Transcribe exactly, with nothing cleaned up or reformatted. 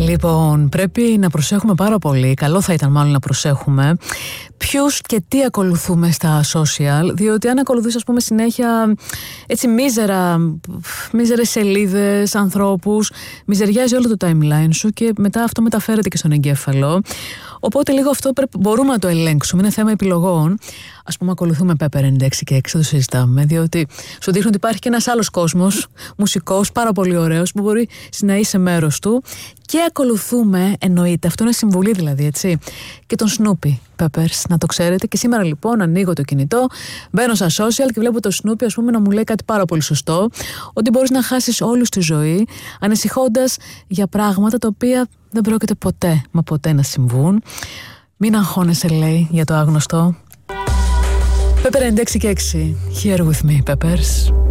Λοιπόν, πρέπει να προσέχουμε πάρα πολύ. Καλό θα ήταν μάλλον να προσέχουμε ποιους και τι ακολουθούμε στα social, διότι αν ακολουθείς, ας πούμε, συνέχεια έτσι μίζερα, μίζερες σελίδες, ανθρώπους, μιζεριάζει όλο το timeline σου και μετά αυτό μεταφέρεται και στον εγκέφαλο. Οπότε λίγο αυτό πρέπει, μπορούμε να το ελέγξουμε, είναι θέμα επιλογών. Ας πούμε, ακολουθούμε Pepper ενενήντα έξι και έξι, το συζητάμε, διότι σου δείχνουν ότι υπάρχει και ένας άλλος κόσμος, μουσικός, πάρα πολύ ωραίος, που μπορεί να είσαι μέρος του. Και ακολουθούμε, εννοείται, αυτό είναι συμβουλή δηλαδή, έτσι, και τον Snoopy Peppers, να το ξέρετε. Και σήμερα λοιπόν ανοίγω το κινητό, μπαίνω στα social και βλέπω το Snoopy, ας πούμε, να μου λέει κάτι πάρα πολύ σωστό, ότι μπορείς να χάσεις όλη τη ζωή ανησυχώντας για πράγματα τα οποία δεν πρόκειται ποτέ, μα ποτέ να συμβούν. Μην αγχώνεσαι, λέει, για το άγνωστο. Pepper ενενήντα έξι και έξι. Here with me, Peppers.